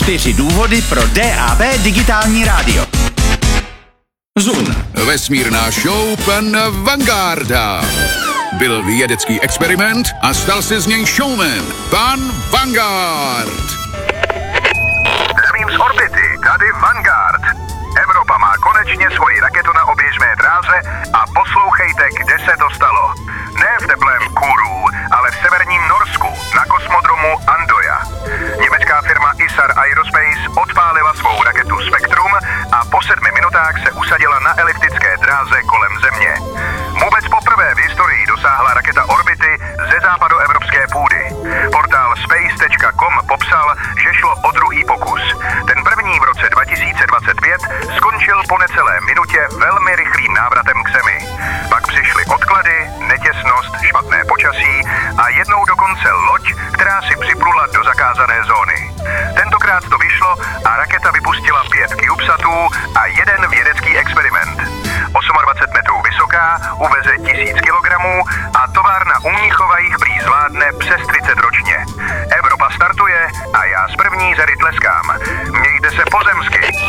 4 důvody pro DAB digitální rádio. Zun. Vesmírná show pana Vangarda. Byl vědecký experiment a stal se z něj showman. Pan Vanguard. Zdravím z orbity, tady Vanguard. Evropa má konečně svoji raketu na oběžné dráze a poslouchejte, kde se to stalo. Ne v teplém Kourou, ale v severním Norsku, na kosmodromu Andoja. Německá firma Isar Aerospace odpálila svou raketu Spektrum a po 7 minutách se usadila na eliptické dráze kolem Země. Vůbec poprvé v historii dosáhla raketa orbity ze západoevropské půdy. Portál space.com popsal, že šlo o druhý pokus. Ten první v roce 2025 skončil po necelé minutě velmi rychlým návratem k Zemi. Pak přišly odklady, netěsnost, špatné počasí a jednou dokonce loď, která si připlula do zakázané zóny. Tentokrát to vyšlo a raketa vypustila 5 CubeSatů a jeden vědecký experiment. 28 metrů vysoká, uveze 1000 kilogramů a továrna u Mnichova jich prý zvládne přes 30 ročně. Evropa startuje a já z první řady tleskám. Mějte se pozemsky.